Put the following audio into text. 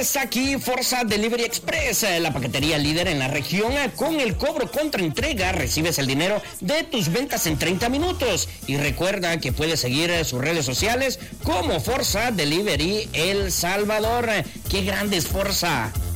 está aquí Forza Delivery Express, la paquetería líder en la región. Con el cobro contra entrega recibes el dinero de tus ventas en 30 minutos. Y recuerda que puedes seguir sus redes sociales como Forza Delivery El Salvador. ¡Qué grande es Forza!